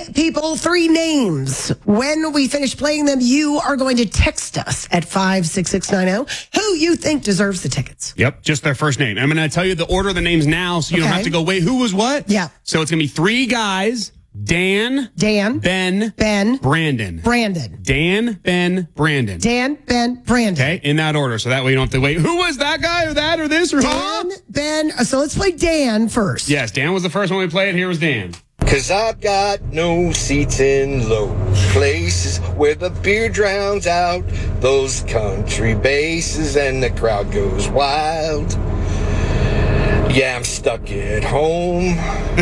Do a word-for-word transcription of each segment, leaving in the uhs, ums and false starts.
people, three names. When we finish playing them, you are going to text us at five six six nine zero who you think deserves the tickets. Yep, just their first name. I'm going to tell you the order of the names now so you Okay. don't have to go, wait, who was what? Yeah. So it's going to be three guys, Dan, Dan, Ben, Ben, Brandon. Brandon. Dan, Ben, Brandon. Dan, Ben, Brandon. Okay, in that order. So that way you don't have to wait, who was that guy or that or this or Dan, huh? Ben. So let's play Dan first. Yes, Dan was the first one we played. Here was Dan. Cause I've got no seats in low places where the beer drowns out those country basses and the crowd goes wild. Yeah, I'm stuck at home.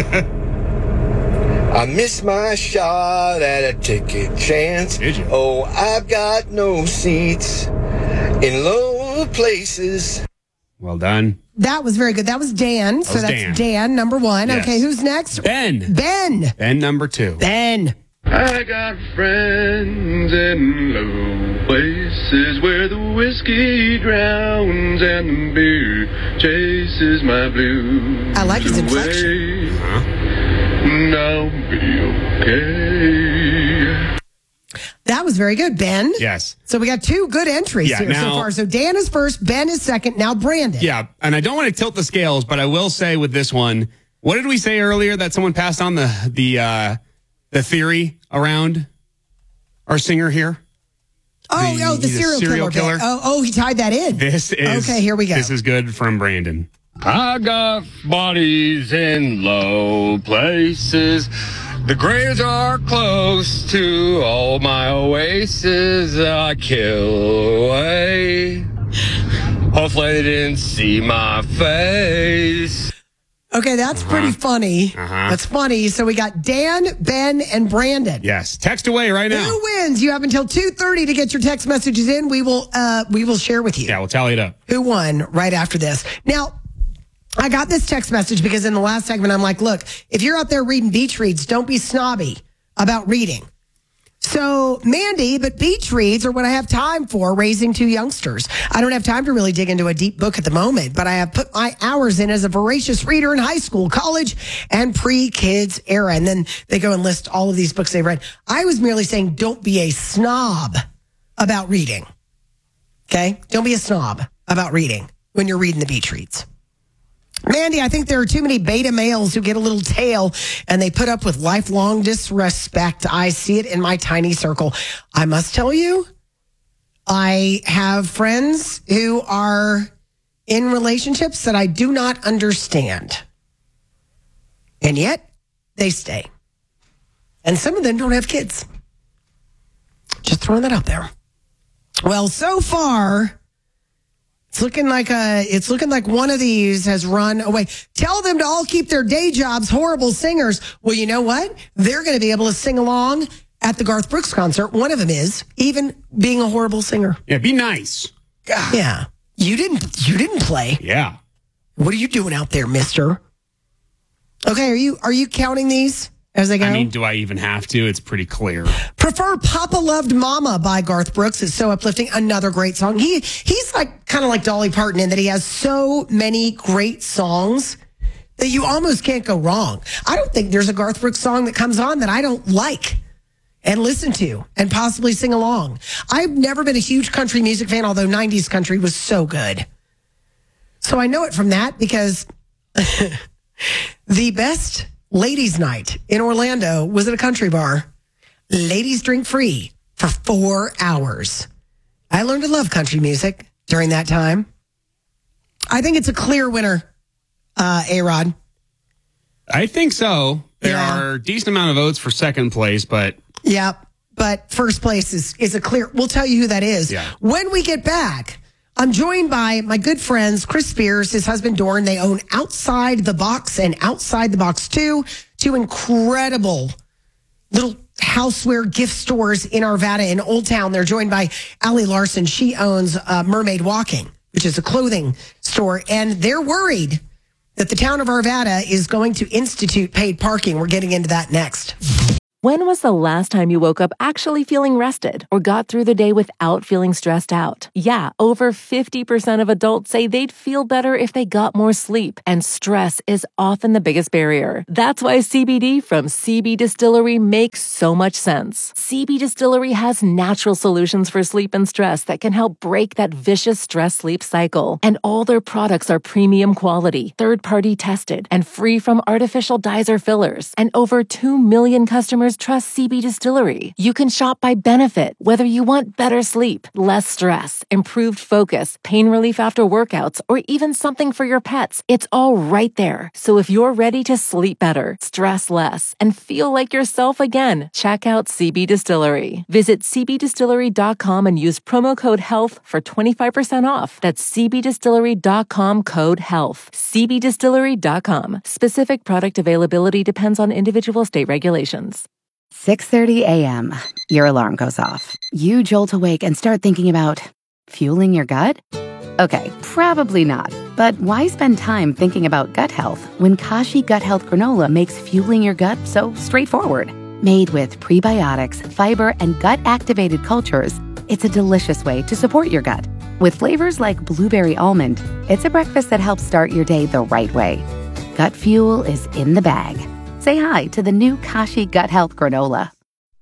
I missed my shot at a ticket chance. Did you? Oh, I've got no seats in low places. Well done. That was very good. That was Dan. so was that's Dan. Dan, number one. Yes. Okay, who's next? Ben. Ben. Ben number two. Ben. I got friends in low places where the whiskey drowns and the beer chases my blues I like his away. inflection. And I'll be okay. That was very good, Ben. Yes. So we got two good entries Yeah, here so now- far. So Dan is first, Ben is second, now Brandon. Yeah, and I don't want to tilt the scales, but I will say with this one, what did we say earlier that someone passed on the the uh, the theory around our singer here? Oh, The- oh, the he's a serial, serial killer. killer? bit. Oh, oh, he tied that in. This is Okay, here we go. This is good from Brandon. I got bodies in low places. The graves are close to all my oases I kill away. Hopefully they didn't see my face. Okay, that's pretty funny. Uh-huh. That's funny. So we got Dan, Ben, and Brandon. Yes, text away right now. Who wins? You have until two thirty to get your text messages in. We will uh we will share with you Yeah, we'll tally it up. who won right after this. Now, I got this text message because in the last segment I'm like, look, if you're out there reading beach reads, don't be snobby about reading. So, Mandy, but beach reads are what I have time for raising two youngsters. I don't have time to really dig into a deep book at the moment, but I have put my hours in as a voracious reader in high school, college, and pre-kids era. And then they go and list all of these books they've read. I was merely saying don't be a snob about reading. Okay? Don't be a snob about reading when you're reading the beach reads. Mandy, I think there are too many beta males who get a little tail and they put up with lifelong disrespect. I see it in my tiny circle. I must tell you, I have friends who are in relationships that I do not understand. And yet they stay. And some of them don't have kids. Just throwing that out there. Well, so far, It's looking like a, it's looking like one of these has run away. Tell them to all keep their day jobs, horrible singers. Well, you know what? They're going to be able to sing along at the Garth Brooks concert. One of them is, even being a horrible singer. Yeah, be nice. God. Yeah. You didn't, you didn't play. Yeah. What are you doing out there, mister? Okay, are you, are you counting these as they go? I mean, do I even have to? It's pretty clear. Prefer Papa Loved Mama by Garth Brooks. It's so uplifting. Another great song. He He's like kind of like Dolly Parton in that he has so many great songs that you almost can't go wrong. I don't think there's a Garth Brooks song that comes on that I don't like and listen to and possibly sing along. I've never been a huge country music fan, although nineties country was so good. So I know it from that because the best ladies' night in Orlando was at a country bar. Ladies drink free for four hours. I learned to love country music during that time. I think it's a clear winner, uh, A-Rod. I think so. There Yeah. are a decent amount of votes for second place, but Yeah, but first place is, is a clear. We'll tell you who that is. Yeah. When we get back, I'm joined by my good friends, Chris Spears, his husband, Doran. They own Outside the Box and Outside the Box two, two incredible little houseware gift stores in Arvada in Old Town. They're joined by Allie Larson. She owns uh, Mermaid Walking, which is a clothing store, and they're worried that the town of Arvada is going to institute paid parking. We're getting into that next. When was the last time you woke up actually feeling rested or got through the day without feeling stressed out? Yeah, over fifty percent of adults say they'd feel better if they got more sleep, and stress is often the biggest barrier. That's why C B D from C B Distillery makes so much sense. C B Distillery has natural solutions for sleep and stress that can help break that vicious stress-sleep cycle. And all their products are premium quality, third-party tested, and free from artificial dyes or fillers. And over two million customers trust C B Distillery. You can shop by benefit, whether you want better sleep, less stress, improved focus, pain relief after workouts, or even something for your pets. It's all right there. So if you're ready to sleep better, stress less, and feel like yourself again, check out C B Distillery. Visit c b distillery dot com and use promo code HEALTH for twenty-five percent off. That's c b distillery dot com code HEALTH. c b distillery dot com. Specific product availability depends on individual state regulations. six thirty a.m. Your alarm goes off. You jolt awake and start thinking about fueling your gut? Okay, probably not. But why spend time thinking about gut health when Kashi Gut Health Granola makes fueling your gut so straightforward? Made with prebiotics, fiber, and gut-activated cultures, it's a delicious way to support your gut. With flavors like blueberry almond, it's a breakfast that helps start your day the right way. Gut fuel is in the bag. Say hi to the new Kashi Gut Health Granola.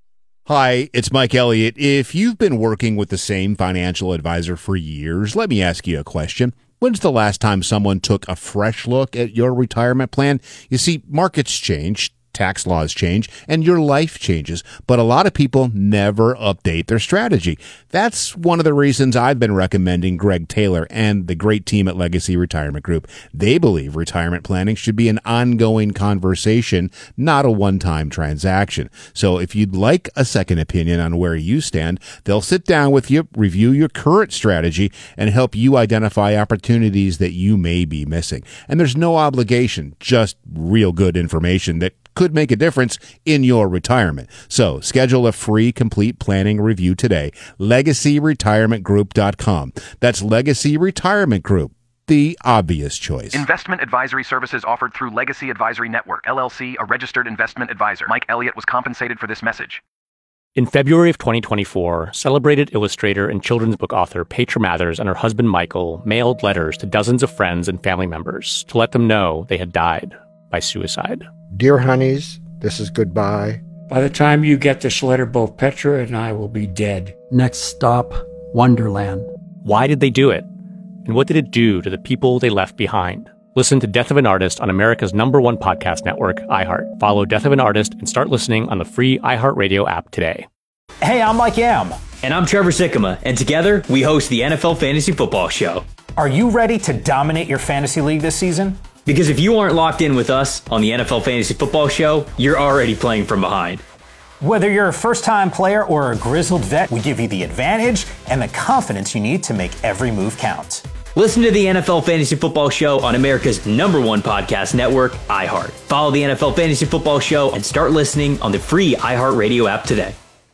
Hi, it's Mike Elliott. If you've been working with the same financial advisor for years, let me ask you a question. When's the last time someone took a fresh look at your retirement plan? You see, markets change, tax laws change, and your life changes, but a lot of people never update their strategy. That's one of the reasons I've been recommending Greg Taylor and the great team at Legacy Retirement Group. They believe retirement planning should be an ongoing conversation, not a one-time transaction. So if you'd like a second opinion on where you stand, they'll sit down with you, review your current strategy, and help you identify opportunities that you may be missing. And there's no obligation, just real good information that could make a difference in your retirement. So schedule a free complete planning review today. legacy retirement group dot com. That's Legacy Retirement Group, the obvious choice. Investment advisory services offered through Legacy Advisory Network, L L C, a registered investment advisor. Mike Elliott was compensated for this message. In February of twenty twenty-four, celebrated illustrator and children's book author Petra Mathers and her husband Michael mailed letters to dozens of friends and family members to let them know they had died by suicide. Dear honeys, this is goodbye. By the time you get this letter, both Petra and I will be dead. Next stop, Wonderland. Why did they do it? And what did it do to the people they left behind? Listen to Death of an Artist on America's number one podcast network, iHeart. Follow Death of an Artist and start listening on the free iHeartRadio app today. Hey, I'm Mike Yam. And I'm Trevor Sikkema. And together, we host the N F L Fantasy Football Show. Are you ready to dominate your fantasy league this season? Because if you aren't locked in with us on the N F L Fantasy Football Show, you're already playing from behind. Whether you're a first-time player or a grizzled vet, we give you the advantage and the confidence you need to make every move count. Listen to the N F L Fantasy Football Show on America's number one podcast network, iHeart. Follow the N F L Fantasy Football Show and start listening on the free iHeartRadio app today.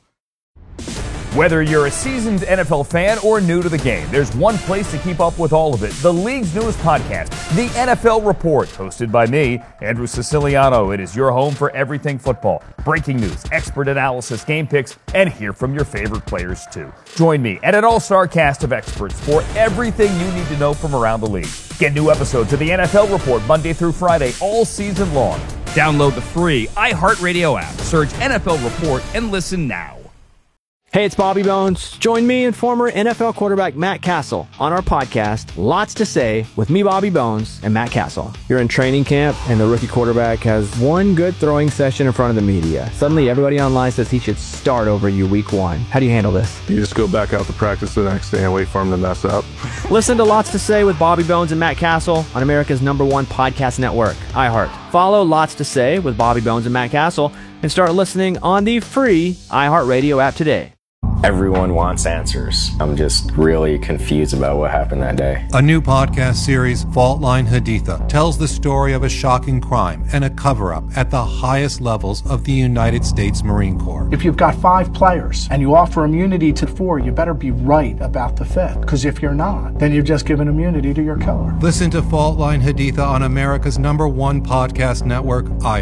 Whether you're a seasoned N F L fan or new to the game, there's one place to keep up with all of it. The league's newest podcast, The N F L Report, hosted by me, Andrew Siciliano. It is your home for everything football. Breaking news, expert analysis, game picks, and hear from your favorite players too. Join me and an all-star cast of experts for everything you need to know from around the league. Get new episodes of The N F L Report Monday through Friday all season long. Download the free iHeartRadio app, search N F L Report, and listen now. Hey, it's Bobby Bones. Join me and former N F L quarterback Matt Castle on our podcast, Lots to Say, with me, Bobby Bones, and Matt Castle. You're in training camp, and the rookie quarterback has one good throwing session in front of the media. Suddenly, everybody online says he should start over you week one. How do you handle this? You just go back out to practice the next day and wait for him to mess up. Listen to Lots to Say with Bobby Bones and Matt Castle on America's number one podcast network, iHeart. Follow Lots to Say with Bobby Bones and Matt Castle and start listening on the free iHeartRadio app today. Everyone wants answers. I'm just really confused about what happened that day. A new podcast series, Fault Line Haditha, tells the story of a shocking crime and a cover-up at the highest levels of the United States Marine Corps. If you've got five players and you offer immunity to four, you better be right about the fifth. Because if you're not, then you've just given immunity to your killer. Listen to Fault Line Haditha on America's number one podcast network, iHeart.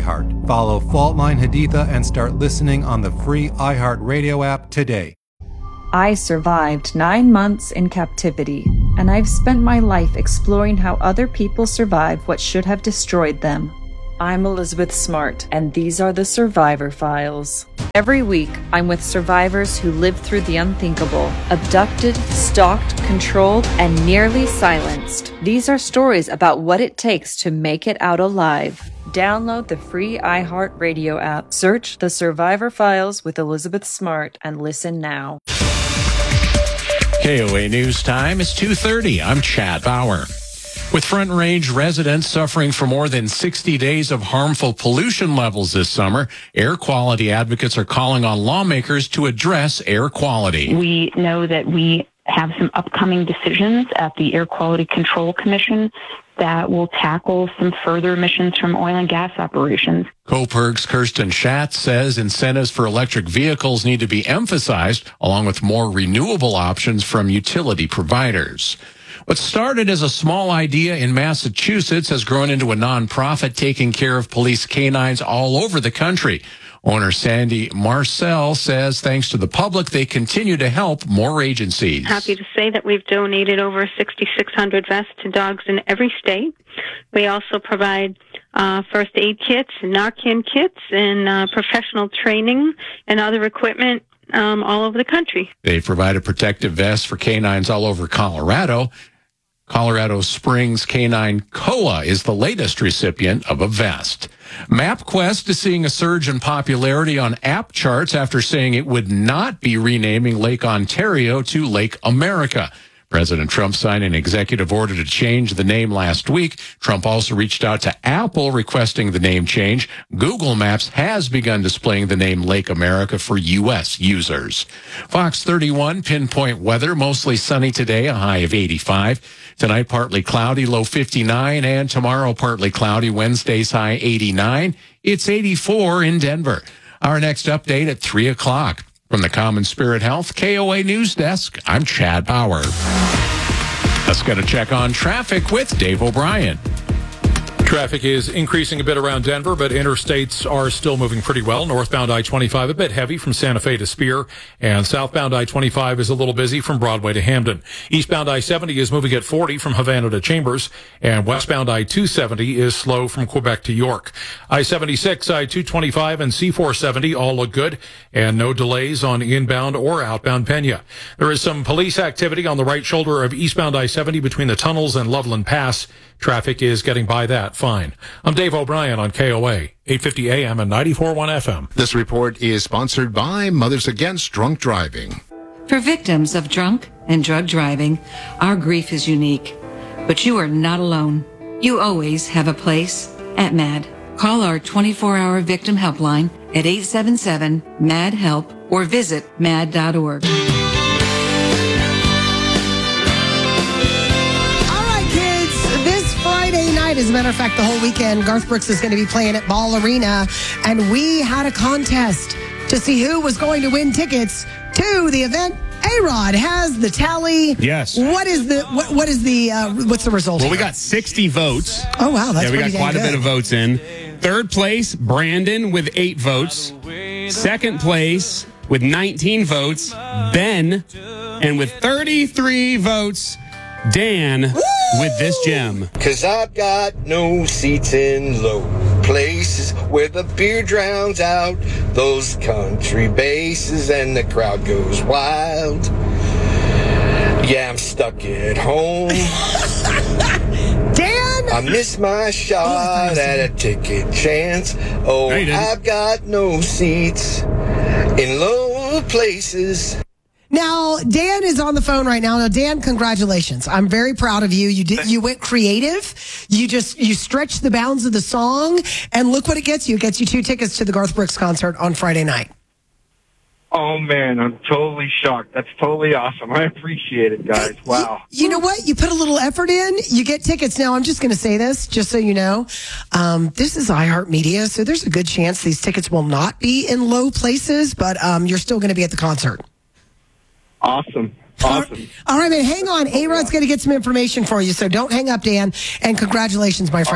Follow Fault Line Haditha and start listening on the free iHeartRadio app today. I survived nine months in captivity, and I've spent my life exploring how other people survive what should have destroyed them. I'm Elizabeth Smart, and these are the Survivor Files. Every week, I'm with survivors who lived through the unthinkable, abducted, stalked, controlled, and nearly silenced. These are stories about what it takes to make it out alive. Download the free iHeartRadio app, search The Survivor Files with Elizabeth Smart, and listen now. K O A News Time is two thirty. I'm Chad Bauer. With Front Range residents suffering for more than sixty days of harmful pollution levels this summer, air quality advocates are calling on lawmakers to address air quality. We know that we have some upcoming decisions at the Air Quality Control Commission that will tackle some further emissions from oil and gas operations. CoPerg's Kirsten Schatz says incentives for electric vehicles need to be emphasized, along with more renewable options from utility providers. What started as a small idea in Massachusetts has grown into a nonprofit taking care of police canines all over the country. Owner Sandy Marcel says thanks to the public, they continue to help more agencies. Happy to say that we've donated over sixty-six hundred vests to dogs in every state. We also provide uh, first aid kits and Narcan kits and uh, professional training and other equipment um, all over the country. They provided protective vests for canines all over Colorado. Colorado Springs Canine C O A is the latest recipient of a vest. MapQuest is seeing a surge in popularity on app charts after saying it would not be renaming Lake Ontario to Lake America. President Trump signed an executive order to change the name last week. Trump also reached out to Apple requesting the name change. Google Maps has begun displaying the name Lake America for U S users. Fox thirty-one pinpoint weather, mostly sunny today, a high of eighty-five. Tonight, partly cloudy, low fifty-nine, and tomorrow, partly cloudy, Wednesday's high eighty-nine. It's eighty-four in Denver. Our next update at three o'clock. From the Common Spirit Health K O A News Desk, I'm Chad Bauer. Let's get a check on traffic with Dave O'Brien. Traffic is increasing a bit around Denver, but interstates are still moving pretty well. Northbound I twenty-five a bit heavy from Santa Fe to Spear, and southbound I twenty-five is a little busy from Broadway to Hamden. Eastbound I seventy is moving at forty from Havana to Chambers, and westbound I two seventy is slow from Quebec to York. I seventy-six, I two twenty-five, and C four seventy all look good, and no delays on inbound or outbound Pena. There is some police activity on the right shoulder of eastbound I seventy between the tunnels and Loveland Pass. Traffic is getting by that fine. I'm Dave O'Brien on K O A, eight fifty A M and ninety-four point one F M. This report is sponsored by Mothers Against Drunk Driving. For victims of drunk and drug driving, our grief is unique. But you are not alone. You always have a place at MAD. Call our twenty-four hour victim helpline at eight seven seven, M A D, HELP or visit mad dot org. As a matter of fact, the whole weekend, Garth Brooks is going to be playing at Ball Arena, and we had a contest to see who was going to win tickets to the event. A-Rod has the tally. Yes. What is the what? What is the uh, what's the result? Well, here? we got sixty votes. Oh wow, that's yeah. We got pretty quite dang a bit good. of votes in. Third place, Brandon with eight votes. Second place with nineteen votes, Ben, and with thirty-three votes, Dan. Woo! With this gem. Cause I've got no seats in low places where the beer drowns out those country bases and the crowd goes wild. Yeah, I'm stuck at home. Dan! I missed my shot at a ticket chance. Oh, No, you didn't. I've got no seats in low places. Now, Dan is on the phone right now. Now, Dan, congratulations. I'm very proud of you. You did, you went creative. You just, you stretched the bounds of the song, and look what it gets you. It gets you two tickets to the Garth Brooks concert on Friday night. Oh, man, I'm totally shocked. That's totally awesome. I appreciate it, guys. Wow. You, you know what? You put a little effort in, you get tickets. Now, I'm just going to say this, just so you know. Um, this is iHeartMedia, so there's a good chance these tickets will not be in low places, but um, you're still going to be at the concert. Awesome. Awesome. All right, man, hang on. A-Rod's going to get some information for you, so don't hang up, Dan. And congratulations, my friend. Right.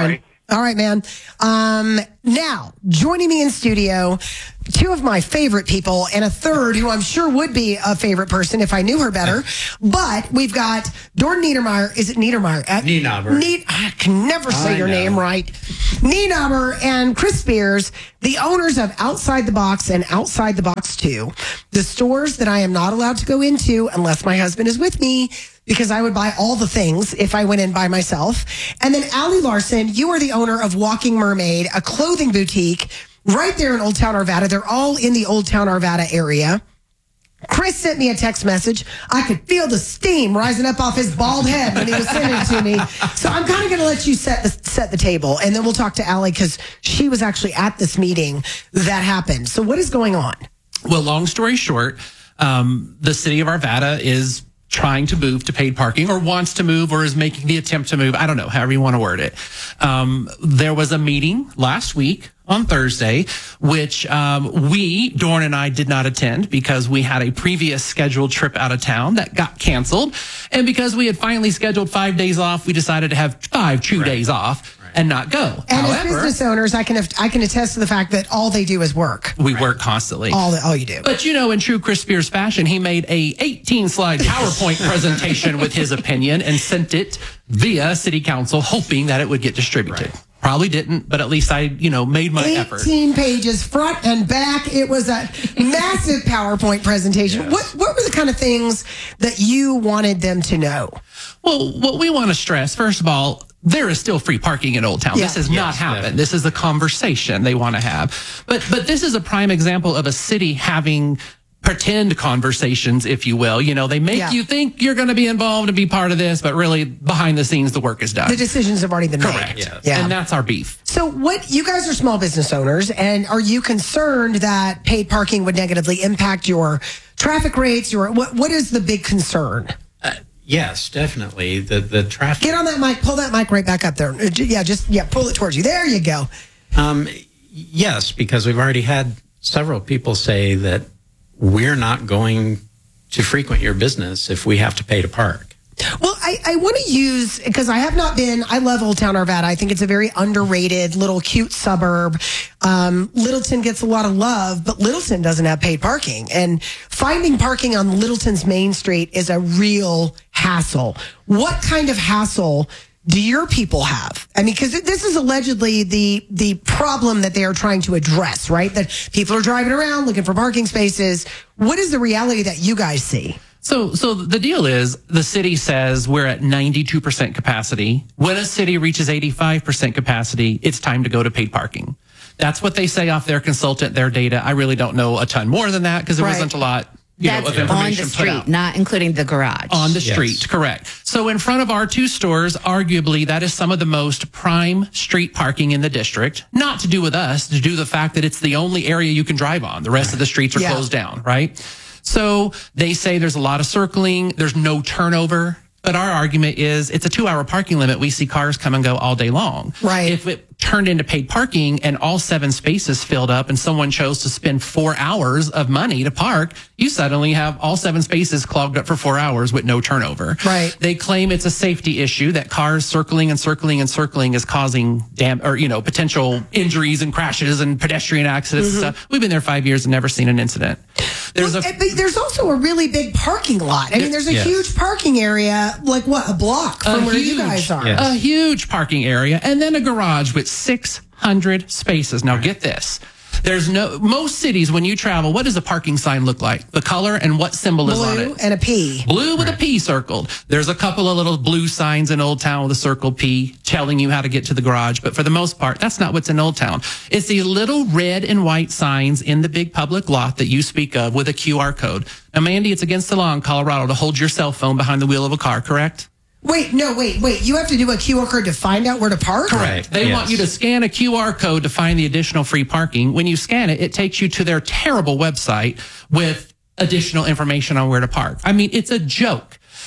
All right, man. Um, now, joining me in studio, two of my favorite people and a third who I'm sure would be a favorite person if I knew her better. But we've got Jordan Niedermeyer. Is it Niedermeyer? Uh, Nienaber. Ne- I can never say I your know. name right. Nienaber and Chris Spears, the owners of Outside the Box and Outside the Box two, the stores that I am not allowed to go into unless my husband is with me, because I would buy all the things if I went in by myself. And then Allie Larson, you are the owner of Walking Mermaid, a clothing boutique right there in Old Town Arvada. They're all in the Old Town Arvada area. Chris sent me a text message. I could feel the steam rising up off his bald head when he was sending it to me. So I'm kind of going to let you set the, set the table, and then we'll talk to Allie because she was actually at this meeting that happened. So what is going on? Well, long story short, um, the city of Arvada is trying to move to paid parking, or wants to move, or is making the attempt to move. I don't know, however you want to word it. Um, there was a meeting last week on Thursday, which um, we, Dorn and I, did not attend because we had a previous scheduled trip out of town that got canceled. And because we had finally scheduled five days off, we decided to have five true right. days off. And not go. And However, as business owners, I can I can attest to the fact that all they do is work. We right. work constantly. All the, all you do. But you know, in true Chris Spears fashion, he made a eighteen slide PowerPoint presentation with his opinion and sent it via City Council, hoping that it would get distributed. Right. Probably didn't, but at least I, you know, made my eighteen effort. eighteen pages, front and back. It was a massive PowerPoint presentation. Yes. What what were the kind of things that you wanted them to know? Well, what we want to stress, first of all, there is still free parking in Old Town. Yeah. This has yes, not happened. Definitely. This is a conversation they want to have. But but this is a prime example of a city having pretend conversations, if you will. You know, they make yeah. you think you're going to be involved and be part of this, but really behind the scenes, the work is done. The decisions have already been Correct. made. Correct. Yeah. And that's our beef. So what, you guys are small business owners, and are you concerned that paid parking would negatively impact your traffic rates? Your what? What is the big concern? Uh, Yes, definitely. The the traffic. Get on that mic. Pull that mic right back up there. Yeah, just yeah, pull it towards you. There you go. Um, yes, because we've already had several people say that we're not going to frequent your business if we have to pay to park. Well, I, I want to use, because I have not been, I love Old Town Arvada. I think it's a very underrated little cute suburb. Um, Littleton gets a lot of love, but Littleton doesn't have paid parking. And finding parking on Littleton's Main Street is a real hassle. What kind of hassle do your people have? I mean, because this is allegedly the the problem that they are trying to address, right? That people are driving around looking for parking spaces. What is the reality that you guys see? So, so the deal is the city says we're at ninety-two percent capacity. When a city reaches eighty-five percent capacity, it's time to go to paid parking. That's what they say off their consultant, their data. I really don't know a ton more than that because there right. wasn't a lot you That's know, of information on the street, put out. not including the garage. On the yes. street, correct. So in front of our two stores, arguably that is some of the most prime street parking in the district. Not to do with us, to do the fact that it's the only area you can drive on. The rest of the streets are yeah. closed down, right? So they say there's a lot of circling, there's no turnover, but our argument is it's a two-hour parking limit. We see cars come and go all day long. Right. If it turned into paid parking and all seven spaces filled up and someone chose to spend four hours of money to park, you suddenly have all seven spaces clogged up for four hours with no turnover. Right. They claim it's a safety issue, that cars circling and circling and circling is causing dam or, you know, potential injuries and crashes and pedestrian accidents mm-hmm. and stuff. We've been there five years and never seen an incident. There's well, a but there's also a really big parking lot. I mean, there's a yes. huge parking area, like what, a block from a where huge, you guys are. Yes. A huge parking area, and then a garage with six hundred spaces. Now get this. There's no, most cities when you travel, what does a parking sign look like? The color and what symbol blue is on it? Blue and a P. Blue with right. a P circled. There's a couple of little blue signs in Old Town with a circled P telling you how to get to the garage. But for the most part, that's not what's in Old Town. It's these little red and white signs in the big public lot that you speak of with a Q R code. Now, Mandy, it's against the law in Colorado to hold your cell phone behind the wheel of a car, correct? Wait, no, wait, wait. You have to do a Q R code to find out where to park? Correct. They yes. want you to scan a Q R code to find the additional free parking. When you scan it, it takes you to their terrible website with additional information on where to park. I mean, it's a joke.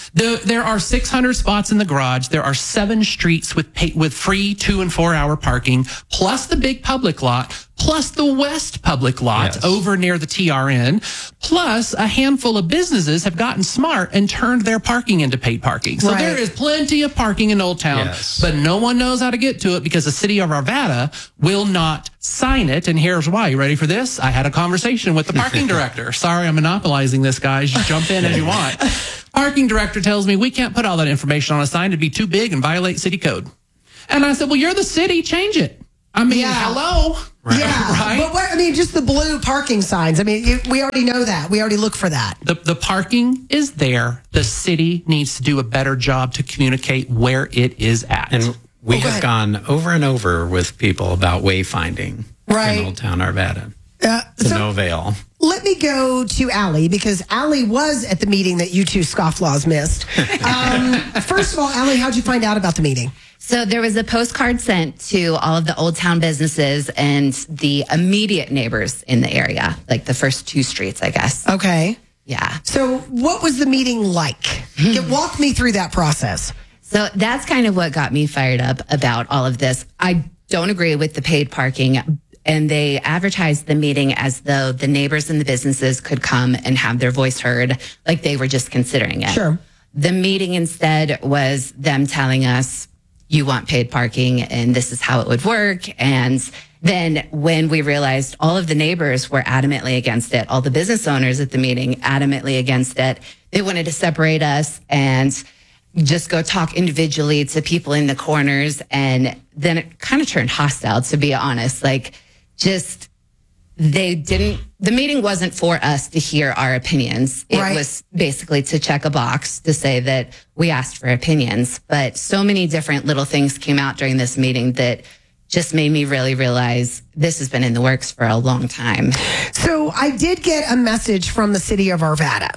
The, there are six hundred spots in the garage. There are seven streets with pay, with free two and four hour parking, plus the big public lot, plus the West public lot Yes. over near the T R N, plus a handful of businesses have gotten smart and turned their parking into paid parking. So Right. there is plenty of parking in Old Town, Yes. but no one knows how to get to it because the city of Arvada will not sign it. And here's why. You ready for this? I had a conversation with the parking director. Sorry, I'm monopolizing this, guys. Just jump in as you want. Parking director tells me we can't put all that information on a sign. It'd be too big and violate city code. And I said, well, you're the city. Change it. I mean, Yeah. hello. Yeah, Right? but what, I mean, just the blue parking signs. I mean, it, we already know that. We already look for that. The, the parking is there. The city needs to do a better job to communicate where it is at. And we Oh, go have ahead. gone over and over with people about wayfinding Right. in Old Town Arvada. Uh, To so no avail. let me go to Allie because Allie was at the meeting that you two scofflaws missed. Um, first of all, Allie, how'd you find out about the meeting? So there was a postcard sent to all of the Old Town businesses and the immediate neighbors in the area, like the first two streets, I guess. Okay. Yeah. So what was the meeting like? Get, walk me through that process. So that's kind of what got me fired up about all of this. I don't agree with the paid parking. And they advertised the meeting as though the neighbors and the businesses could come and have their voice heard, like they were just considering it. Sure. The meeting instead was them telling us, you want paid parking and this is how it would work. And then when we realized all of the neighbors were adamantly against it, all the business owners at the meeting adamantly against it, they wanted to separate us and just go talk individually to people in the corners. And then it kind of turned hostile, to be honest. Like, just, they didn't, the meeting wasn't for us to hear our opinions. It Right. was basically to check a box to say that we asked for opinions. But so many different little things came out during this meeting that just made me really realize this has been in the works for a long time. So I did get a message from the city of Arvada.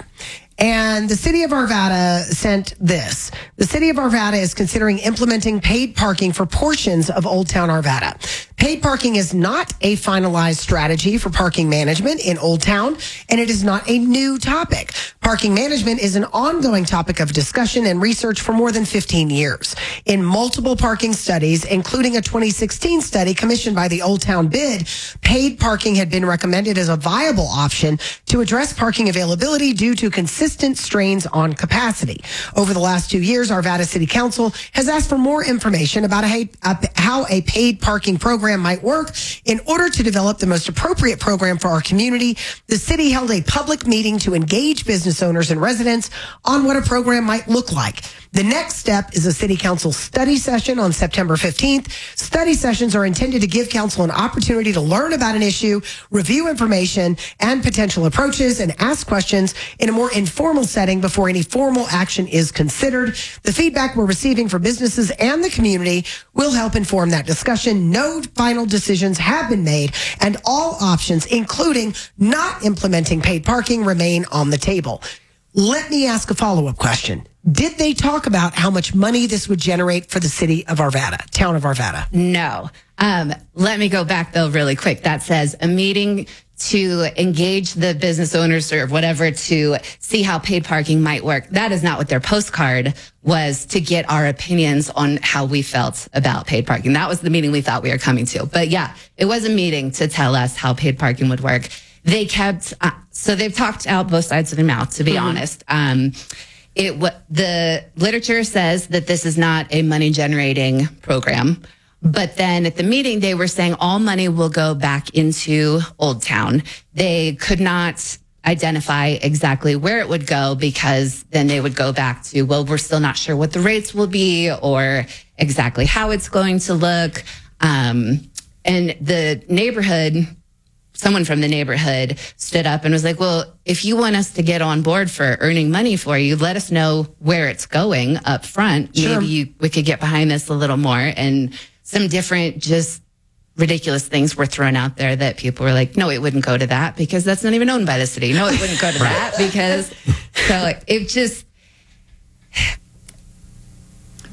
And the city of Arvada sent this. The city of Arvada is considering implementing paid parking for portions of Old Town Arvada. Paid parking is not a finalized strategy for parking management in Old Town, and it is not a new topic. Parking management is an ongoing topic of discussion and research for more than fifteen years. In multiple parking studies, including a twenty sixteen study commissioned by the Old Town Bid, paid parking had been recommended as a viable option to address parking availability due to consistent strains on capacity. Over the last two years, Arvada City Council has asked for more information about a, a, how a paid parking program might work. In order to develop the most appropriate program for our community, the city held a public meeting to engage business owners and residents on what a program might look like. The next step is a city council study session on September fifteenth. Study sessions are intended to give council an opportunity to learn about an issue, review information and potential approaches, and ask questions in a more informal setting before any formal action is considered. The feedback we're receiving from businesses and the community will help inform that discussion. No final decisions have been made, and all options, including not implementing paid parking, remain on the table. Let me ask a follow-up question. Did they talk about how much money this would generate for the city of Arvada, town of Arvada? No. Um, let me go back though really quick. That says a meeting to engage the business owners or whatever to see how paid parking might work. That is not what their postcard was, to get our opinions on how we felt about paid parking. That was the meeting we thought we were coming to. But yeah, it was a meeting to tell us how paid parking would work. They kept, uh, so they've talked out both sides of their mouth, to be mm-hmm. honest. Um, It what the literature says that this is not a money generating program, but then at the meeting they were saying all money will go back into Old Town. They could not identify exactly where it would go because then they would go back to, well, we're still not sure what the rates will be or exactly how it's going to look. Um, and the neighborhood, someone from the neighborhood stood up and was like, well, if you want us to get on board for earning money for you, let us know where it's going up front. Sure. Maybe you, we could get behind this a little more. And some different just ridiculous things were thrown out there that people were like, no, it wouldn't go to that because that's not even owned by the city. No, it wouldn't go to that because, so it just,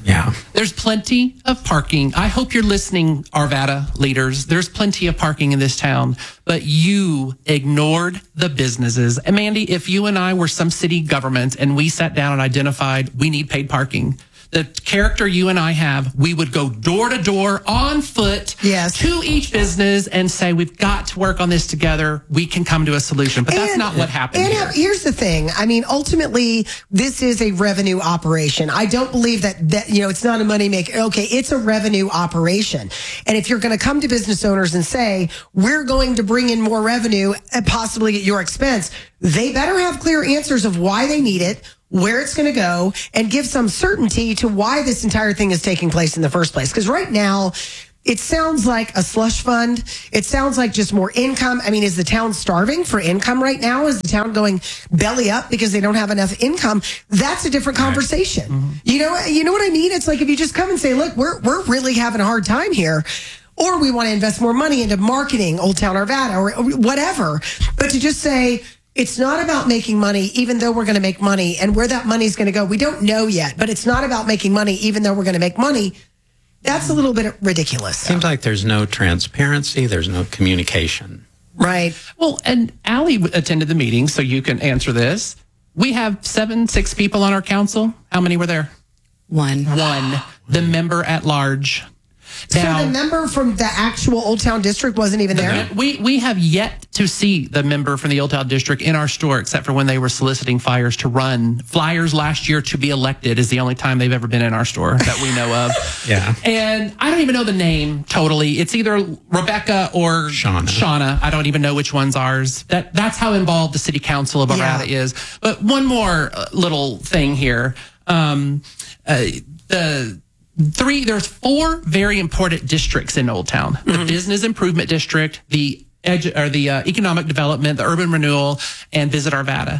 Yeah. There's plenty of parking. I hope you're listening, Arvada leaders. There's plenty of parking in this town, but you ignored the businesses. And Mandy, if you and I were some city government and we sat down and identified we need paid parking, the character you and I have, we would go door to door on foot yes. to each business and say, we've got to work on this together. We can come to a solution. But that's and, not what happened and here. Here's the thing. I mean, ultimately, this is a revenue operation. I don't believe that, that you know, it's not a money maker. Okay, it's a revenue operation. And if you're going to come to business owners and say, we're going to bring in more revenue and possibly at your expense, they better have clear answers of why they need it, where it's going to go, and give some certainty to why this entire thing is taking place in the first place. Because right now, it sounds like a slush fund. It sounds like just more income. I mean, is the town starving for income right now? Is the town going belly up because they don't have enough income? That's a different conversation. Right. Mm-hmm. You know, you know what I mean? It's like if you just come and say, look, we're we're really having a hard time here. Or we want to invest more money into marketing Old Town Arvada or whatever. But to just say, it's not about making money, even though we're going to make money, and where that money is going to go, we don't know yet. But it's not about making money, even though we're going to make money. That's a little bit ridiculous. Seems like there's no transparency. There's no communication. Right. Well, and Allie attended the meeting, so you can answer this. We have seven, six people on our council. How many were there? One. One. The member at large. Now, so the member from the actual Old Town District wasn't even there? We we have yet to see the member from the Old Town District in our store, except for when they were soliciting flyers to run. Flyers last year to be elected is the only time they've ever been in our store that we know of. Yeah. And I don't even know the name totally. It's either Rebecca or Shauna. Shauna. I don't even know which one's ours. That That's how involved the City Council of Arvada yeah. is. But one more little thing here. Um, uh, the... Three, there's four very important districts in Old Town. The mm-hmm. Business Improvement District, the edu- or the uh, Economic Development, the Urban Renewal, and Visit Arvada.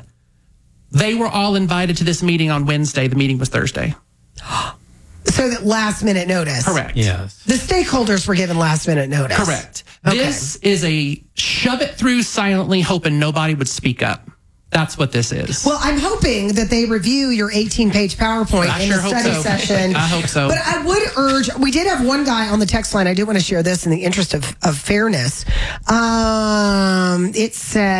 They were all invited to this meeting on Wednesday. The meeting was Thursday. So that last minute notice. Correct. Yes. The stakeholders were given last minute notice. Correct. Okay. This is a shove it through silently, hoping nobody would speak up. That's what this is. Well, I'm hoping that they review your eighteen-page PowerPoint I in sure the study hope so. session. I hope so. But I would urge, we did have one guy on the text line. I do want to share this in the interest of, of fairness. Um, it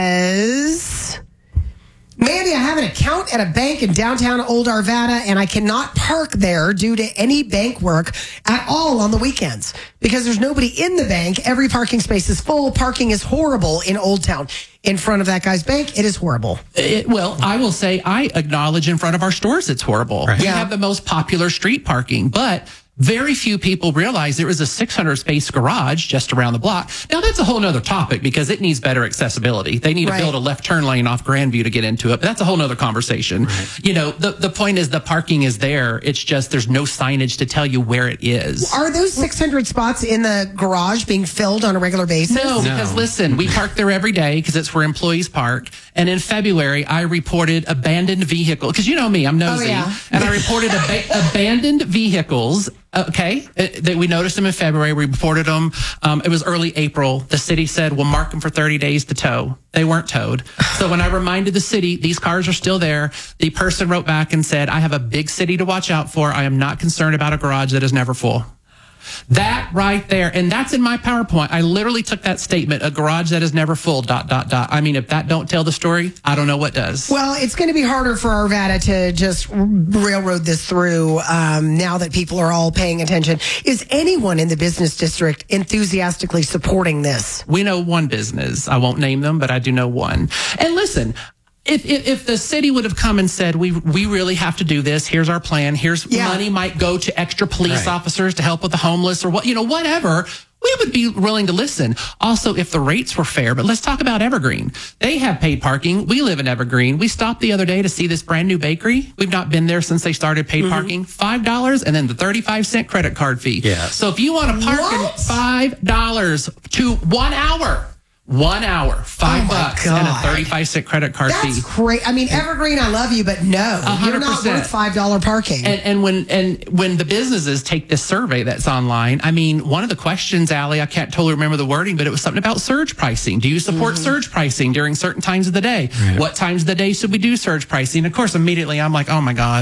says, Mandy, I have an account at a bank in downtown Old Arvada, and I cannot park there due to any bank work at all on the weekends because there's nobody in the bank. Every parking space is full. Parking is horrible in Old Town. In front of that guy's bank, it is horrible. It, well, I will say I acknowledge in front of our stores it's horrible. Right. We Yeah. have the most popular street parking, but very few people realize there is a six hundred space garage just around the block. Now, that's a whole nother topic because it needs better accessibility. They need Right. to build a left turn lane off Grandview to get into it, but that's a whole nother conversation. Right. You know, the, the point is the parking is there. It's just there's no signage to tell you where it is. Are those six hundred spots in the garage being filled on a regular basis? No, because No. listen, we park there every day because it's where employees park. And in February, I reported abandoned vehicle because you know me, I'm nosy, Oh, yeah. and I reported ab- abandoned vehicles. Okay, uh, that we noticed them in February. We reported them. Um, it was early April. The city said we'll mark them for thirty days to tow. They weren't towed. So when I reminded the city these cars are still there, the person wrote back and said, "I have a big city to watch out for. I am not concerned about a garage that is never full." That right there, and that's in my PowerPoint. I literally took that statement, a garage that is never full, dot, dot, dot. I mean, if that don't tell the story, I don't know what does. Well, it's going to be harder for Arvada to just railroad this through um, now that people are all paying attention. Is anyone in the business district enthusiastically supporting this? We know one business. I won't name them, but I do know one. And listen, If, if if the city would have come and said, we we really have to do this, here's our plan, here's Yeah. money might go to extra police Right. officers to help with the homeless or what, you know, whatever, we would be willing to listen. Also, if the rates were fair, but let's talk about Evergreen. They have paid parking. We live in Evergreen. We stopped the other day to see this brand new bakery. We've not been there since they started paid Mm-hmm. parking. five dollars and then the thirty-five cent credit card fee. Yeah. So if you want to park in What? five dollars to one hour, One hour, five Oh, my bucks, and a God. thirty-five cent credit card That's fee. great. I mean, Evergreen, I love you, but no, you're not hundred percent. worth five dollars parking. And and when and when the businesses take this survey that's online, I mean, one of the questions, Allie, I can't totally remember the wording, but it was something about surge pricing. Do you support Mm-hmm. surge pricing during certain times of the day? Right. What times of the day should we do surge pricing? Of course, immediately I'm like, oh my God.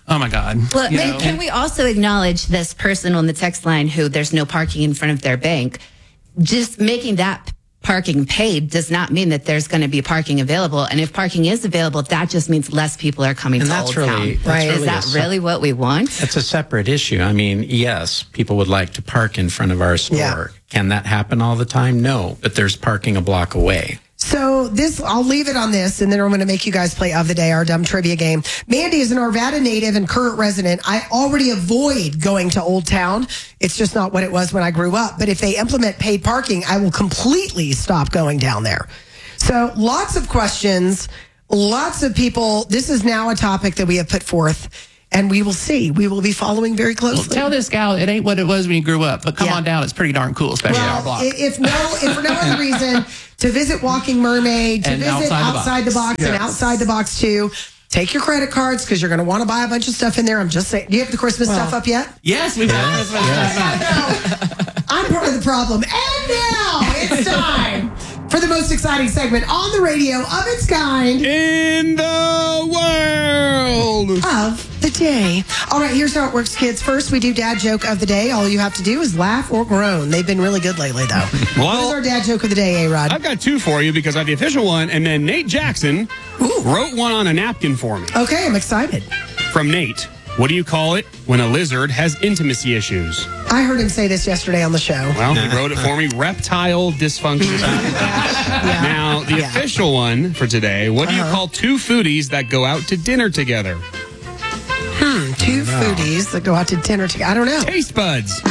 Oh my God. Well, You and know, can we also acknowledge this person on the text line who there's no parking in front of their bank? Just making that parking paid does not mean that there's going to be parking available. And if parking is available, that just means less people are coming And to that's Old really- Town. that's Right? really Is that a sep- really what we want? That's a separate issue. I mean, yes, people would like to park in front of our store. Yeah. Can that happen all the time? No, but there's parking a block away. So this, I'll leave it on this, and then I'm going to make you guys play of the day, our dumb trivia game. Mandy is an Arvada native and current resident. I already avoid going to Old Town. It's just not what it was when I grew up. But if they implement paid parking, I will completely stop going down there. So lots of questions, lots of people. This is now a topic that we have put forth. And we will see. We will be following very closely. Well, tell this gal it ain't what it was when you grew up, but come Yeah. on down. It's pretty darn cool, especially Well, our block. i- if no, if for no other reason, to visit Walking Mermaid, to And visit Outside the Outside the Box, Box. and Yes. Outside the Box too. Take your credit cards because you're going to want to buy a bunch of stuff in there. I'm just saying. Do you have the Christmas stuff up yet? Yes, we've got Christmas stuff. I'm part of the problem. And now it's time for the most exciting segment on the radio of its kind in the world of the day. All right, here's how it works, kids. First, we do dad joke of the day. All you have to do is laugh or groan. They've been really good lately, though. What is our dad joke of the day, A-Rod? I've got two for you because I have the official one, and then Nate Jackson wrote one on a napkin for me. Okay, I'm excited. From Nate. What do you call it when a lizard has intimacy issues? I heard him say this yesterday on the show. Well, he wrote it for me. Reptile dysfunction. Now, the Yeah. official one for today. What do you Uh-huh. call two foodies that go out to dinner together? Hmm, two foodies that go out to dinner together. I don't know. Taste buds.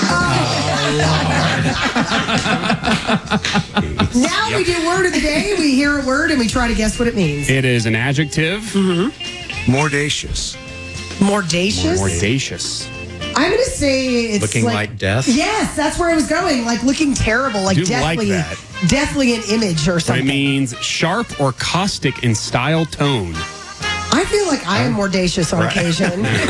Now we do word of the day. We hear a word and we try to guess what it means. It is an adjective. Mm-hmm. Mordacious. Mordacious? Mordacious. I'm going to say it's Looking like death? Yes, that's where I was going. Like looking terrible. Like Do like deathly, that. deathly an image or But it something. means sharp or caustic in style tone. I feel like I am mordacious on Right. occasion. I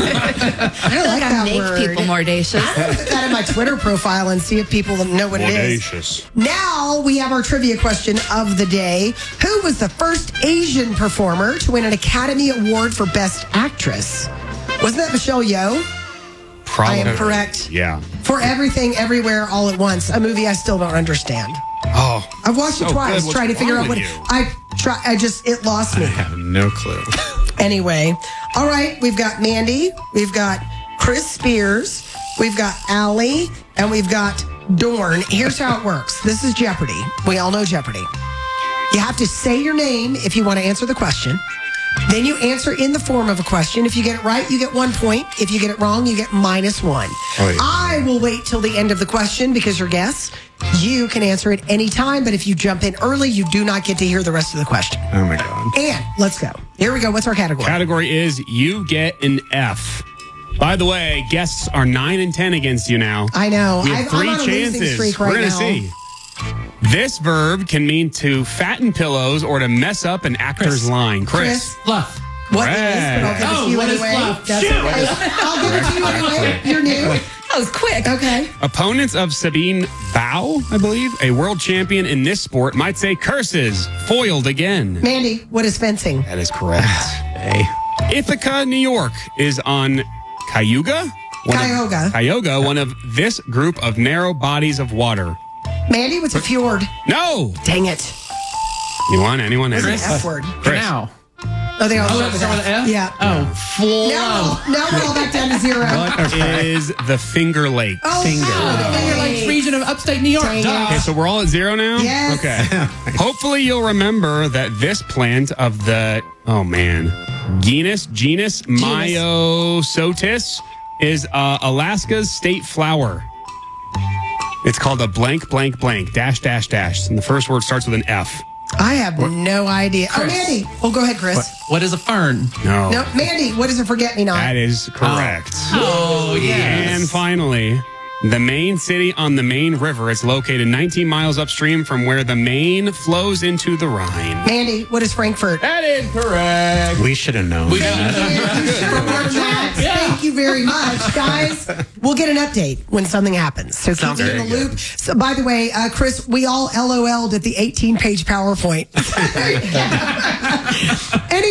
like I that make word. people mordacious. I'm going to put that in my Twitter profile and see if people know what it is. Mordacious. Now we have our trivia question of the day. Who was the first Asian performer to win an Academy Award for Best Actress? Wasn't that Michelle Yeoh? Probably. I am correct. Yeah. For Everything, Everywhere, All at Once, a movie I still don't understand. Oh. I've watched so it twice, good. What's trying to figure wrong out what with you? I try. I just it lost me. I have no clue. Anyway, all right, we've got Mandy, we've got Chris Spears, we've got Allie, and we've got Dorn. Here's how it works. This is Jeopardy. We all know Jeopardy. You have to say your name if you want to answer the question. Then you answer in the form of a question. If you get it right, you get one point. If you get it wrong, you get minus one. Oh, yeah. I will wait till the end of the question because you're guests. You can answer it any time, but if you jump in early, you do not get to hear the rest of the question. Oh my God. And let's go. Here we go. What's our category? Category is you get an F. By the way, guests are nine and ten against you now. I know. We have I've- three I'm on a losing chances. streak We're right gonna now. see. This verb can mean to fatten pillows or to mess up an actor's line. Chris. Chris. Fluff. What is, but I'll give it Oh, to you what is anyway. fluff? That's Shoot. okay. I'll give it to you anyway. You're new. That was quick. Okay. Opponents of Sabine Bao, I believe, a world champion in this sport, might say curses. Foiled again. Mandy, what is fencing? That is correct. Hey. Ithaca, New York is on Cayuga? One of- Cuyahoga. Cayuga, one of this group of narrow bodies of water. Mandy, what's a fjord? No! Dang it. You want anyone? What's an Anyone? F word? Chris. Now. Oh, they all Oh, start that's start with F. F? Yeah. Oh, flow. Now, we're all- now we're all back down to zero. What is the Finger Lake? Oh, Finger. oh, Finger Lakes region of upstate New York. Dang Duh. Okay, so we're all at zero now? Yes. Okay. Hopefully you'll remember that this plant of the, oh man, genus, genus Myosotis is uh, Alaska's state flower. It's called a blank, blank, blank, dash, dash, dash. And the first word starts with an F. I have no idea. Oh, Chris. Mandy. Oh, go ahead, Chris. What, what is a fern? No. No, Mandy, what is a forget-me-not? That is correct. Oh, yes. And finally, the main city on the Main River is located nineteen miles upstream from where the Main flows into the Rhine. Mandy, what is Frankfurt? That is correct. We should have known. We that. Thank you very much, guys. We'll get an update when something happens. So keep Sounds me in the very loop. So, by the way, uh, Chris, we all LOL'd at the eighteen-page PowerPoint. Anyway, we'll be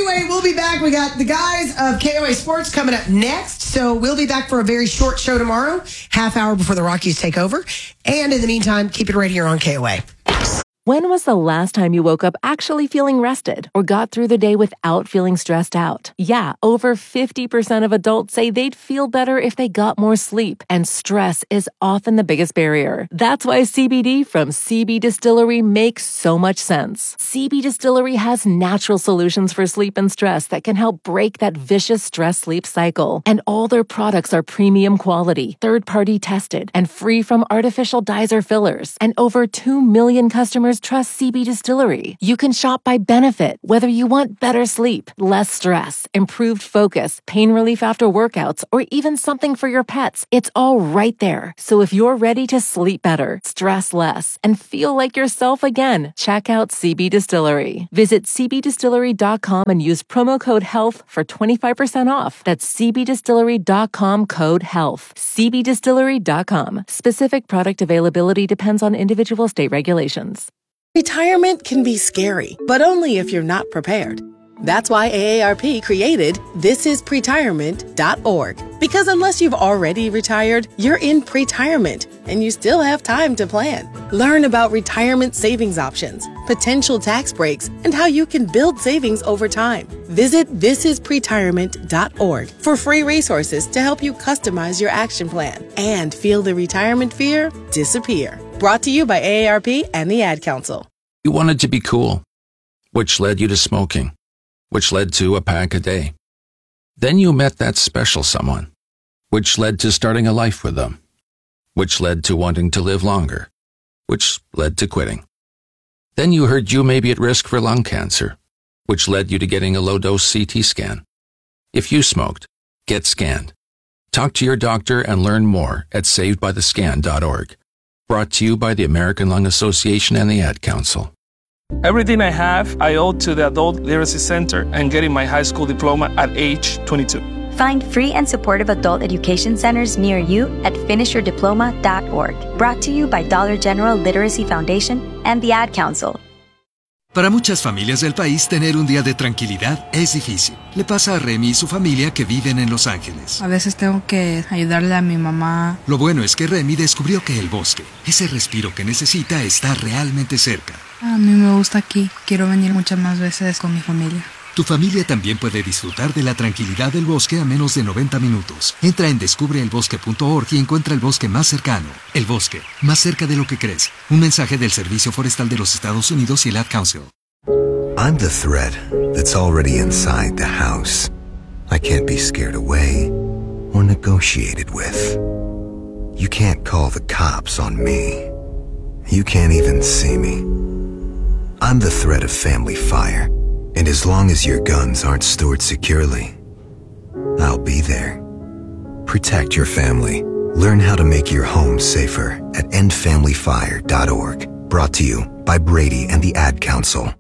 be back. We got the guys of K O A Sports coming up next. So we'll be back for a very short show tomorrow, half hour before the Rockies take over. And in the meantime, keep it right here on K O A. When was the last time you woke up actually feeling rested or got through the day without feeling stressed out? Yeah, over fifty percent of adults say they'd feel better if they got more sleep, and stress is often the biggest barrier. That's why C B D from C B Distillery makes so much sense. C B Distillery has natural solutions for sleep and stress that can help break that vicious stress-sleep cycle. And all their products are premium quality, third-party tested, and free from artificial dyes or fillers. And over two million customers trust C B Distillery. You can shop by benefit, whether you want better sleep, less stress, improved focus, pain relief after workouts, or even something for your pets. It's all right there. So if you're ready to sleep better, stress less, and feel like yourself again, check out C B Distillery. Visit c b distillery dot com and use promo code HEALTH for twenty-five percent off. That's c b distillery dot com code HEALTH. c b distillery dot com. Specific product availability depends on individual state regulations. Retirement can be scary, but only if you're not prepared. That's why A A R P created this is pretirement dot org. Because unless you've already retired, you're in pretirement, and you still have time to plan. Learn about retirement savings options, potential tax breaks, and how you can build savings over time. Visit this is pretirement dot org for free resources to help you customize your action plan and feel the retirement fear disappear. Brought to you by A A R P and the Ad Council. You wanted to be cool, which led you to smoking, which led to a pack a day. Then you met that special someone, which led to starting a life with them, which led to wanting to live longer, which led to quitting. Then you heard you may be at risk for lung cancer, which led you to getting a low-dose C T scan. If you smoked, get scanned. Talk to your doctor and learn more at saved by the scan dot org. Brought to you by the American Lung Association and the Ad Council. Everything I have, I owe to the Adult Literacy Center and getting my high school diploma at age twenty-two. Find free and supportive adult education centers near you at finish your diploma dot org. Brought to you by Dollar General Literacy Foundation and the Ad Council. Para muchas familias del país, tener un día de tranquilidad es difícil. Le pasa a Remy y su familia que viven en Los Ángeles. A veces tengo que ayudarle a mi mamá. Lo bueno es que Remy descubrió que el bosque, ese respiro que necesita, está realmente cerca. A mí me gusta aquí. Quiero venir muchas más veces con mi familia. Tu familia también puede disfrutar de la tranquilidad del bosque a menos de noventa minutos. Entra en descubre el bosque punto org y encuentra el bosque más cercano. El bosque, más cerca de lo que crees. Un mensaje del Servicio Forestal de los Estados Unidos y el Ad Council. I'm the threat that's already inside the house. I can't be scared away or negotiated with. You can't call the cops on me. You can't even see me. I'm the threat of family fire. And as long as your guns aren't stored securely, I'll be there. Protect your family. Learn how to make your home safer at end family fire dot org. Brought to you by Brady and the Ad Council.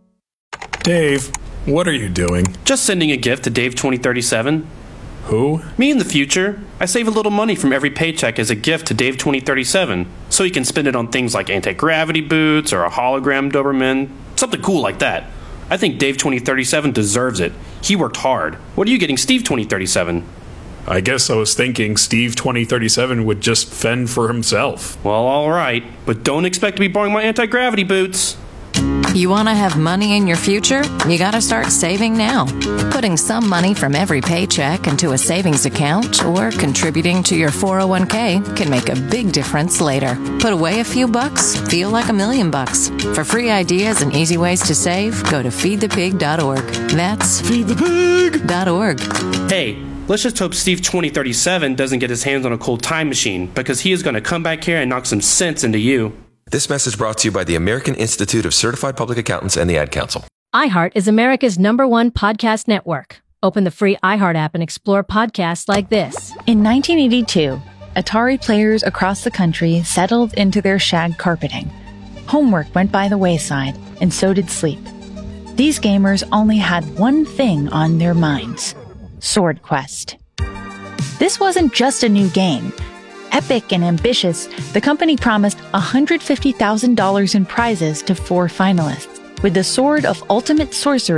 Dave, what are you doing? Just sending a gift to Dave twenty thirty-seven. Who? Me in the future. I save a little money from every paycheck as a gift to Dave twenty thirty-seven, so he can spend it on things like anti-gravity boots or a hologram Doberman, something cool like that. I think Dave twenty thirty-seven deserves it. He worked hard. What are you getting Steve twenty thirty-seven? I guess I was thinking Steve twenty thirty-seven would just fend for himself. Well, all right, but don't expect to be borrowing my anti-gravity boots. You want to have money in your future? You got to start saving now. Putting some money from every paycheck into a savings account or contributing to your four oh one k can make a big difference later. Put away a few bucks, feel like a million bucks. For free ideas and easy ways to save, go to feed the pig dot org. That's feed the pig dot org. Hey, let's just hope Steve twenty thirty-seven doesn't get his hands on a cool time machine, because he is going to come back here and knock some sense into you. This message brought to you by the American Institute of Certified Public Accountants and the Ad Council. iHeart is America's number one podcast network. Open the free iHeart app and explore podcasts like this. In nineteen eighty-two, Atari players across the country settled into their shag carpeting. Homework went by the wayside, and so did sleep. These gamers only had one thing on their minds: Sword Quest. This wasn't just a new game. Epic and ambitious, the company promised one hundred fifty thousand dollars in prizes to four finalists, with the Sword of Ultimate Sorcery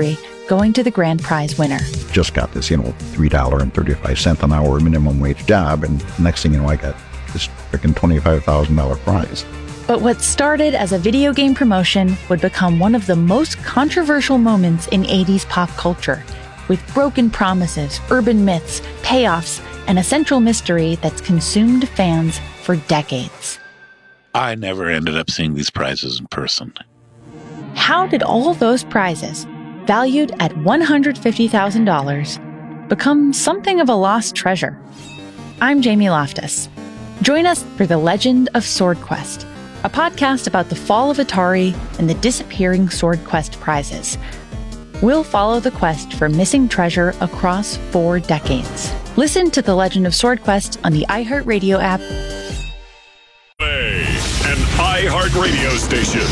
going to the grand prize winner. Just got this, you know, three dollars and thirty-five cents an hour minimum wage job, and next thing you know, I got this freaking twenty-five thousand dollars prize. But what started as a video game promotion would become one of the most controversial moments in eighties pop culture, with broken promises, urban myths, payoffs, and a central mystery that's consumed fans for decades. I never ended up seeing these prizes in person. How did all those prizes, valued at one hundred fifty thousand dollars, become something of a lost treasure? I'm Jamie Loftus. Join us for The Legend of Sword Quest, a podcast about the fall of Atari and the disappearing Sword Quest prizes. We'll follow the quest for missing treasure across four decades. Listen to The Legend of Sword Quest on the iHeartRadio app. An iHeartRadio station.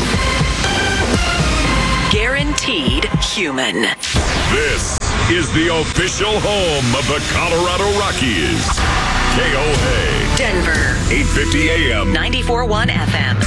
Guaranteed human. This is the official home of the Colorado Rockies. K O A. Denver. eight fifty A M. ninety-four point one F M.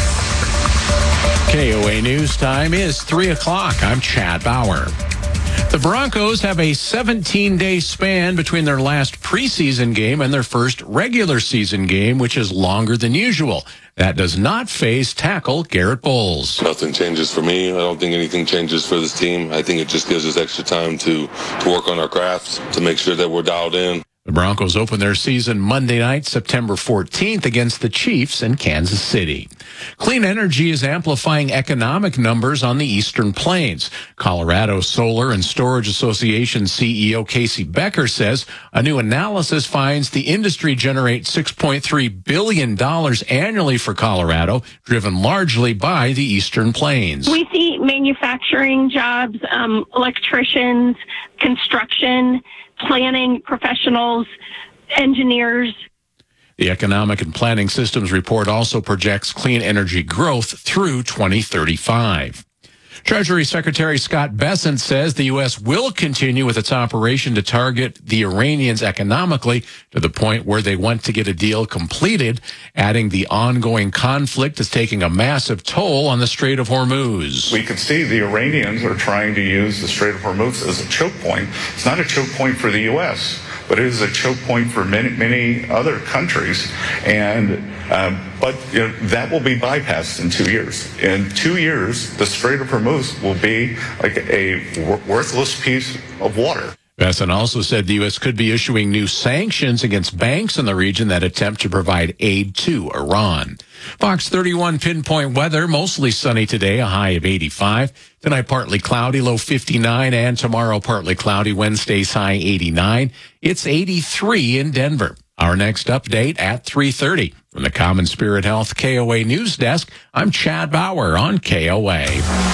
K O A News time is three o'clock. I'm Chad Bauer. The Broncos have a seventeen-day span between their last preseason game and their first regular season game, which is longer than usual. That does not faze tackle Garrett Bowles. Nothing changes for me. I don't think anything changes for this team. I think it just gives us extra time to, to work on our craft, to make sure that we're dialed in. The Broncos open their season Monday night, September fourteenth, against the Chiefs in Kansas City. Clean energy is amplifying economic numbers on the Eastern Plains. Colorado Solar and Storage Association C E O Casey Becker says a new analysis finds the industry generates six point three billion dollars annually for Colorado, driven largely by the Eastern Plains. We see manufacturing jobs, um, electricians, construction, planning professionals, engineers. The Economic and Planning Systems report also projects clean energy growth through twenty thirty-five. Treasury Secretary Scott Bessent says the U S will continue with its operation to target the Iranians economically to the point where they want to get a deal completed, adding the ongoing conflict is taking a massive toll on the Strait of Hormuz. We can see the Iranians are trying to use the Strait of Hormuz as a choke point. It's not a choke point for the U S, but it is a choke point for many, many other countries. And um, but you know, that will be bypassed in two years. In two years, the Strait of Hormuz will be like a w- worthless piece of water. Bessent also said the U S could be issuing new sanctions against banks in the region that attempt to provide aid to Iran. Fox thirty-one pinpoint weather, mostly sunny today, a high of eighty-five. Tonight, partly cloudy, low fifty-nine, and tomorrow, partly cloudy, Wednesday's high eighty-nine. It's eighty-three in Denver. Our next update at three thirty. From the Common Spirit Health K O A News Desk, I'm Chad Bauer on K O A.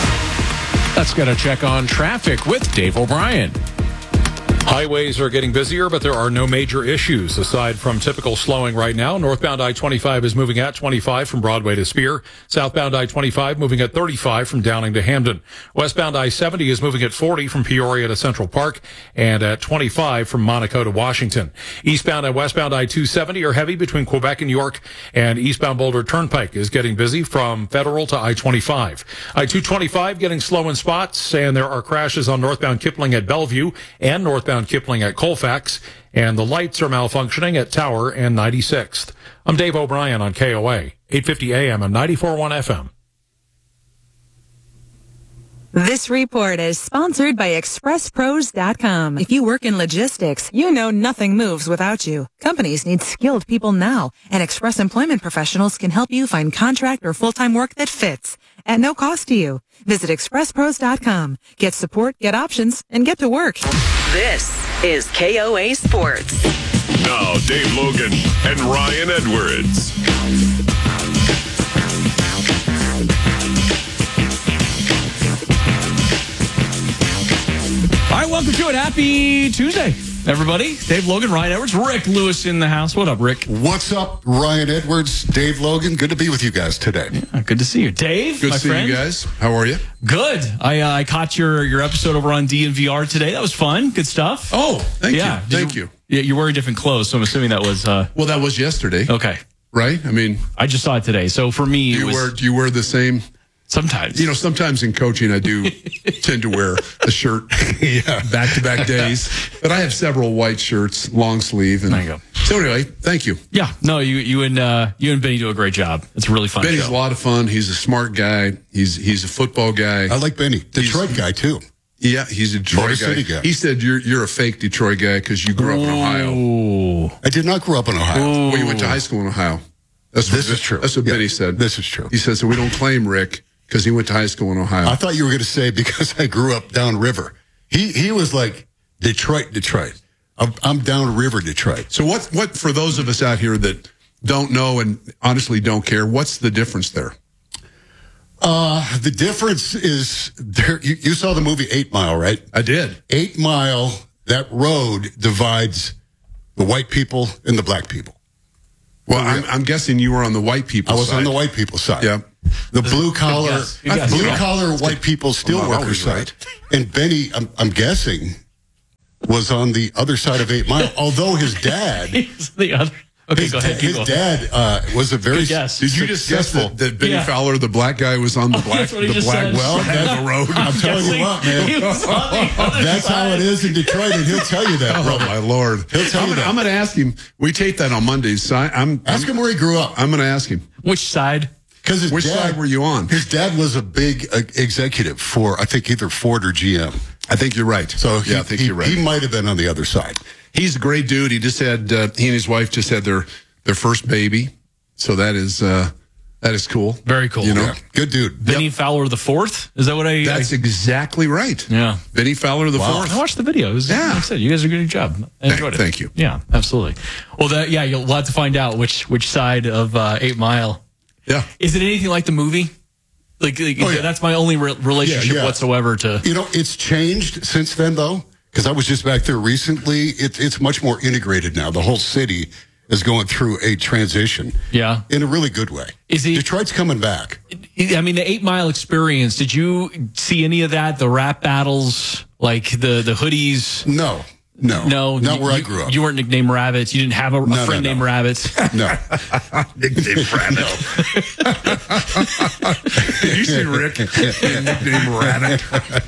Let's get a check on traffic with Dave O'Brien. Highways are getting busier, but there are no major issues aside from typical slowing right now. Northbound I twenty-five is moving at twenty-five from Broadway to Spear. Southbound I twenty-five moving at thirty-five from Downing to Hamden. Westbound I seventy is moving at forty from Peoria to Central Park and at twenty-five from Monaco to Washington. Eastbound and westbound I two seventy are heavy between Quebec and York, and eastbound Boulder Turnpike is getting busy from Federal to I twenty-five. I two twenty-five getting slow in spots, and there are crashes on northbound Kipling at Bellevue and northbound Kipling at Colfax, and the lights are malfunctioning at Tower and ninety-sixth. I'm Dave O'Brien on K O A, eight fifty A M and ninety-four point one F M. This report is sponsored by Express Pros dot com. If you work in logistics, you know nothing moves without you. Companies need skilled people now, and Express Employment Professionals can help you find contract or full-time work that fits at no cost to you. Visit Express Pros dot com. Get support, get options, and get to work. This is K O A Sports. Now, Dave Logan and Ryan Edwards. All right, welcome to it. Happy Tuesday, everybody. Dave Logan, Ryan Edwards, Rick Lewis in the house. What up, Rick? What's up, Ryan Edwards, Dave Logan? Good to be with you guys today. Yeah, good to see you. Dave, good my to see friend. you guys. How are you? Good. I uh, I caught your, your episode over on D N V R today. That was fun. Good stuff. Oh, thank yeah. you. Thank you, you. Yeah, you're wearing different clothes, so I'm assuming that was... Uh, well, that was yesterday. Okay. Right? I mean... I just saw it today, so for me... Do you, it was, wear, do you wear the same Sometimes. You know, sometimes in coaching, I do tend to wear a shirt yeah. back-to-back days. But I have several white shirts, long sleeve. And there you go. So anyway, thank you. Yeah. No, you you and uh, you and Benny do a great job. It's a really fun Benny's show. a lot of fun. He's a smart guy. He's he's a football guy. I like Benny. Detroit he's, guy, too. Yeah, he's a Detroit guy. City guy. He said you're you're a fake Detroit guy because you grew up in Ohio. Ooh. I did not grow up in Ohio. Ooh. Well, you went to high school in Ohio. That's this what, is true. That's what yeah, Benny said. This is true. He said, so we don't claim Rick because he went to high school in Ohio. I thought you were going to say because I grew up downriver. He he was like Detroit, Detroit. I'm, I'm downriver Detroit. So what what for those of us out here that don't know and honestly don't care, what's the difference there? Uh, the difference is there. You, you saw the movie Eight Mile, right? I did. Eight Mile, that road divides the white people and the black people. Well, I'm, I'm guessing you were on the white people I was side. on the white people side. Yeah. The blue collar, blue collar white people steel I'm not worker always side. right. And Benny, I'm, I'm guessing, was on the other side of Eight Mile. Although his dad, He's the other. Okay, his, go ahead. da- keep his going. dad uh, was a very Good guess. Did you just guess successful. that, that Benny Yeah. Fowler, the black guy, was on the Oh, black that's what he the just black said. Well, side of the road? I'm telling you what, man. He was on the other That's side. how it is in Detroit, and he'll tell you that, Oh brother. my Lord! He'll tell I'm you gonna, that. I'm going to ask him. We tape that on Mondays. So I, I'm Ask I'm, him where he grew up. I'm going to ask him. Which side? Because his Which dad, side were you on? His dad was a big uh, executive for, I think, either Ford or G M. I think you're right. So he, yeah, I think he, you're right. he might have been on the other side. He's a great dude. He just had uh, he and his wife just had their their first baby. So that is uh, that is cool. Very cool. You know, Yeah. Good dude. Benny Fowler the fourth? Is that what I? that's I, exactly right. yeah. Benny Fowler the Wow. fourth. I watched the video. It was, Yeah. like I said, you guys are doing a good job. I enjoyed it. Thank you. Yeah, absolutely. Well, that yeah, you'll we'll have to find out which which side of uh, Eight Mile. Yeah. Is it anything like the movie? Like, like Oh, yeah. that's my only re- relationship Yeah, yeah. whatsoever to. You know, it's changed since then, though, because I was just back there recently. It, it's much more integrated now. The whole city is going through a transition Yeah. in a really good way. Is he? Detroit's coming back. I mean, the Eight Mile experience. Did you see any of that? The rap battles, like the the hoodies. No, no, No, not you- where I you- grew up. You weren't nicknamed Rabbits. You didn't have a, a No, no, friend no. named Rabbits. No. Nickname Rabbit. Did you see Rick? Nickname Rabbit.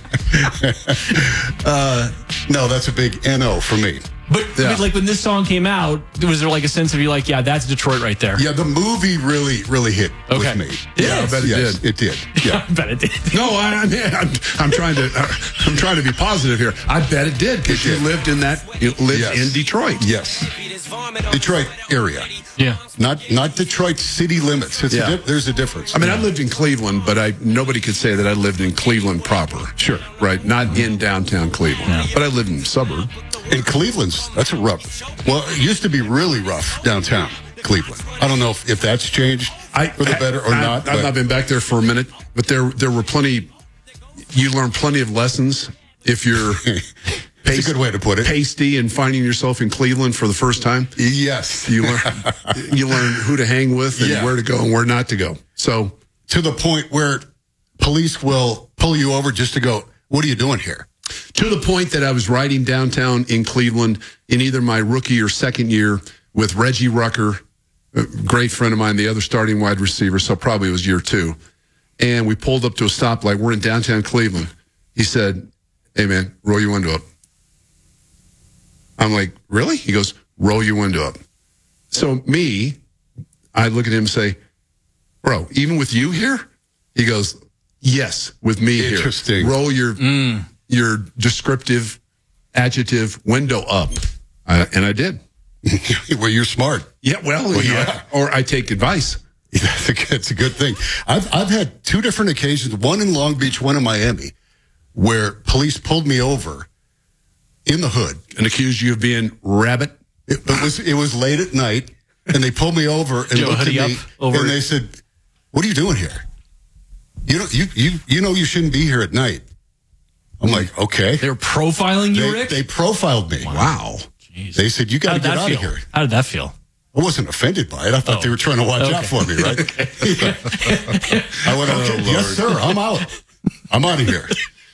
uh, no, that's a big N O for me. But, Yeah. but like when this song came out, was there like a sense of you like, yeah, that's Detroit right there? Yeah, the movie really, really hit Okay. with me. Did yeah, it? I bet it Yes. did. It did. Yeah. I bet it did. No, I, I mean, I'm, I'm trying to uh, I'm trying to be positive here. I bet it did because It you did. lived in that you lived Yes. in Detroit. Yes. Detroit area. Yeah. Not not Detroit city limits. It's Yeah. a di- there's a difference. I mean, I lived in Cleveland, but I nobody could say that I lived in Cleveland proper. Sure. Right? Not in downtown Cleveland. But I lived in the suburb. In Cleveland's, that's a rough. Well, it used to be really rough downtown Cleveland. I don't know if, if that's changed I, for the better or I, not. I've but- not been back there for a minute, but there there were plenty. You learn plenty of lessons if you're It's a good way to put it. pasty and finding yourself in Cleveland for the first time. Yes. You learn you learn who to hang with and Yeah. where to go and where not to go. So To the point where police will pull you over just to go, what are you doing here? to the point that I was riding downtown in Cleveland in either my rookie or second year with Reggie Rucker, a great friend of mine, the other starting wide receiver, so probably it was year two. And we pulled up to a stoplight. We're in downtown Cleveland. He said, hey, man, roll your window up. I'm like, really? He goes, roll your window up. So me, I look at him and say, bro, even with you here? He goes, yes, with me here. Interesting. Roll your your descriptive adjective window up. Uh, and I did. Well, you're smart. Yeah, well, Well, yeah. yeah. Or I take advice. That's a, that's a good thing. I've I've had two different occasions, one in Long Beach, one in Miami, where police pulled me over in the hood. And accused you of being rabbit. It, it was it was late at night, and they pulled me over and Joe, looked at hoodie me, up over and it. they said, "What are you doing here? You know you you you know you shouldn't be here at night." I'm like, okay. They were profiling you, They, Rick? they profiled me. Wow. Jeez. They said, "You got How to did get that out feel? of here." How did that feel? I wasn't offended by it. I thought Oh. they were trying to watch Okay. out for me, right? I went, okay, yes, sir, I'm out. I'm out of here.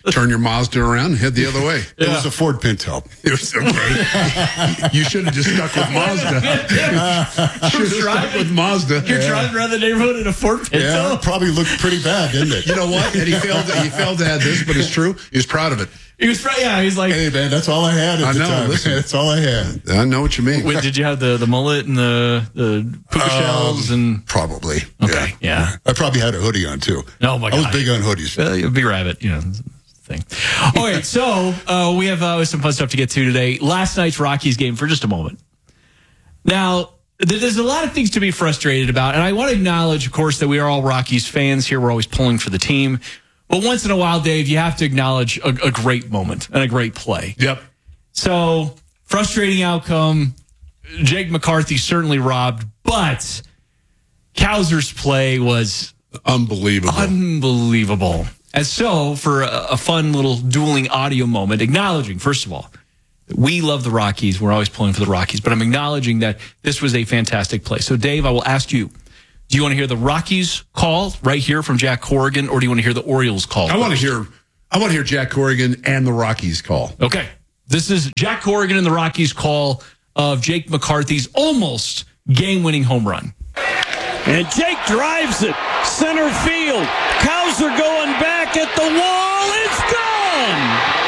turn your Mazda around and head the other way. It was a Ford Pinto. It was okay. You should have just stuck with Mazda. Should have stuck with Mazda. You're driving around the neighborhood in a Ford Pinto. Yeah, it probably looked pretty bad, didn't it? You know what? And he failed. He failed to add this, but it's true. He was proud of it. He was, yeah. He's like, hey man, that's all I had at I the know, time. listen. That's all I had. I know what you mean. Wait, did you have the, the mullet and the the puka shells and probably? Okay, yeah. I probably had a hoodie on too. Oh my I was gosh. big on hoodies. Uh, big rabbit, you know. Thing. All right, so uh, we have uh, some fun stuff to get to today. Last night's Rockies game for just a moment. Now, th- there's a lot of things to be frustrated about, and I want to acknowledge, of course, that we are all Rockies fans here. We're always pulling for the team. But once in a while, Dave, you have to acknowledge a, a great moment and a great play. Yep. So, frustrating outcome. Jake McCarthy certainly robbed, but Cowser's play was unbelievable. Unbelievable. And so, for a, a fun little dueling audio moment, acknowledging, first of all, that we love the Rockies. We're always pulling for the Rockies, but I'm acknowledging that this was a fantastic play. So, Dave, I will ask you, do you want to hear the Rockies call right here from Jack Corrigan, or do you want to hear the Orioles call? I want to hear I want to hear Jack Corrigan and the Rockies call. Okay. This is Jack Corrigan and the Rockies call of Jake McCarthy's almost game-winning home run. And Jake drives it. Center field. Cowser going back at the wall. It's gone.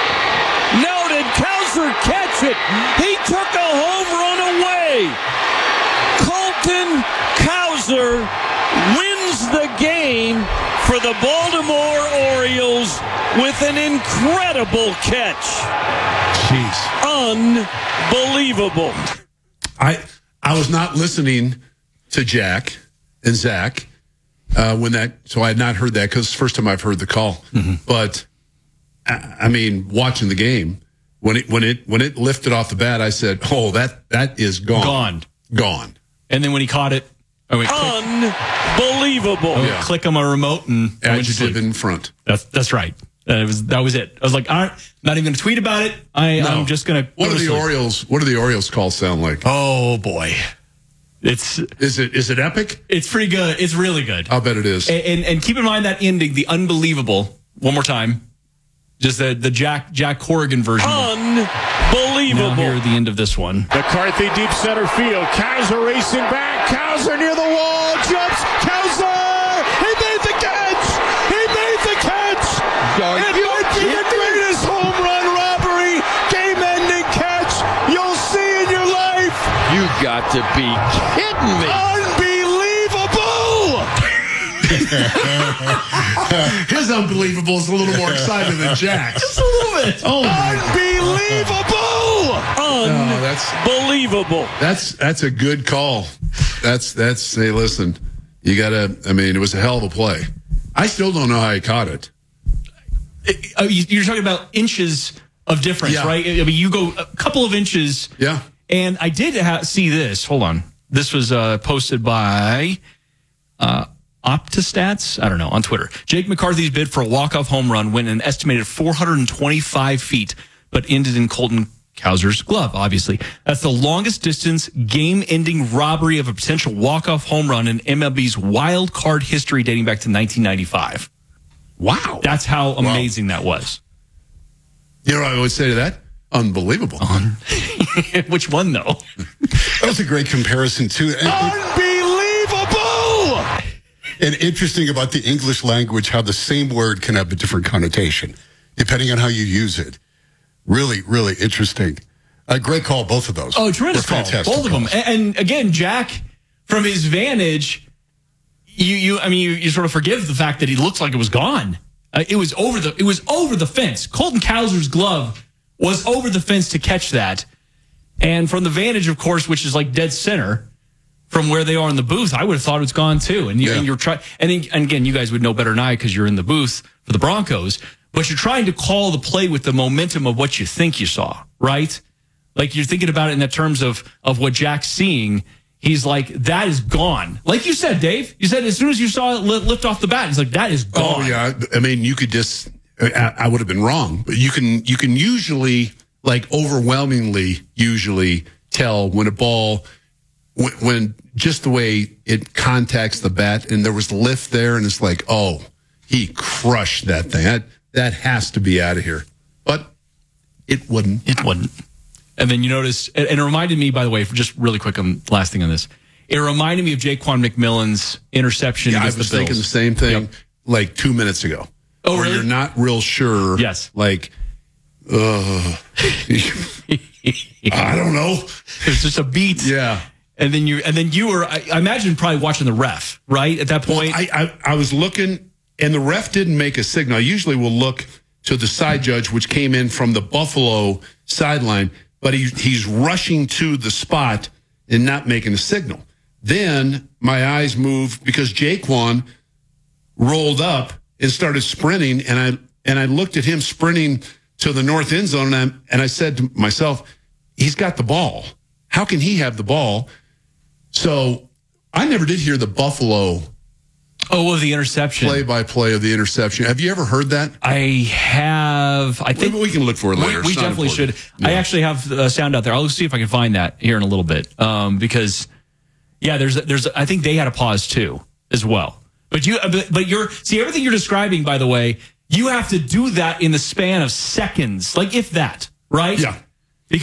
No, did Cowser catch it? He took a home run away. Colton Cowser wins the game for the Baltimore Orioles with an incredible catch. Jeez. Unbelievable. I I was not listening to Jack and Zach uh, when that, so I had not heard that because it's the first time I've heard the call. Mm-hmm. But I, I mean, watching the game when it when it when it lifted off the bat, I said, "Oh, that that is gone, Gone. gone." And then when he caught it, oh, wait, unbelievable. Oh, yeah. Click on my remote and adjective in front. That's that's right. That was that was it. I was like, all right, not even going to tweet about it. I, No. I'm just going to. What do the Orioles? What do the Orioles calls sound like? Oh boy, it's is it is it epic? It's pretty good. It's really good. I'll bet it is. And, and and keep in mind that ending, the unbelievable. One more time, just the the Jack Jack Corrigan version. Unbelievable. Now hear the end of this one. McCarthy deep center field. Cowser racing back. Cowser near the wall. Jumps. Cowser. He made the catch. He made the catch. It might be the greatest home run robbery, game-ending catch you'll see in your life. You got to be kidding me. Unbelievable. His unbelievable is a little more exciting than Jack's. Just a little bit. Oh my Unbelievable. No, that's Unbelievable. that's that's a good call. That's that's hey, listen, you gotta. I mean, it was a hell of a play. I still don't know how he caught it. Uh, you- You're talking about inches of difference, Yeah. right? I mean, you go a couple of inches. Yeah. And I did ha- see this. Hold on. This was uh, posted by uh, Optastats. I don't know, on Twitter. Jake McCarthy's bid for a walk-off home run went an estimated four hundred twenty-five feet, but ended in Colton Cowser's glove, obviously. That's the longest distance game-ending robbery of a potential walk-off home run in M L B's wild card history dating back to nineteen ninety-five. Wow. That's how amazing that was. You know what I always say to that? Unbelievable. Which one, though? That was a great comparison too. And, Unbelievable. and interesting about the English language, how the same word can have a different connotation depending on how you use it. Really, really interesting. A great call, both of those. Oh, tremendous Were call. fantastic Both of them. calls. And, and again, Jack, from his vantage, you, you, I mean, you, you sort of forgive the fact that he looks like it was gone. Uh, it was over the, it was over the fence. Colton Cowser's glove was over the fence to catch that. And from the vantage, of course, which is like dead center from where they are in the booth, I would have thought it was gone too. And, you, Yeah. and you're trying, and, then- and again, you guys would know better than I because you're in the booth for the Broncos, but you're trying to call the play with the momentum of what you think you saw, right? Like you're thinking about it in the terms of of what Jack's seeing. He's like, that is gone. Like you said, Dave. You said as soon as you saw it li- lift off the bat, he's like, that is gone. Oh yeah. I mean, you could just. I, I would have been wrong, but you can you can usually like overwhelmingly usually tell when a ball when, when just the way it contacts the bat and there was lift there and it's like, oh, he crushed that thing. That that has to be out of here. But it wouldn't. It wouldn't. And then you notice, and it reminded me, by the way, just really quick on last thing on this. It reminded me of Jaquan McMillan's interception Yeah, I against was the Bills. thinking the same thing Yep. like two minutes ago. Oh, where really? You're not real sure. Yes. Like, uh, I don't know. There's just a beat. Yeah. And then you, and then you were, I, I imagine, probably watching the ref, right? At that point. Well, I, I I was looking, and the ref didn't make a signal. I usually will look to the side judge, which came in from the Buffalo sideline, but he he's rushing to the spot and not making a signal. Then my eyes moved because Jaquan rolled up and started sprinting, and I and I looked at him sprinting to the north end zone, and I, and I said to myself, he's got the ball. How can he have the ball? So I never did hear the Buffalo oh, of the interception. play-by-play of the interception. Have you ever heard that? I have. I think we, we can look for it later. We, we It's not definitely important. should. I actually have uh, sound out there. I'll see if I can find that here in a little bit. Um, because, yeah, there's there's. I think they had a pause too as well. But you, but, but you're see everything you're describing. By the way, you have to do that in the span of seconds, like if that, right? Yeah.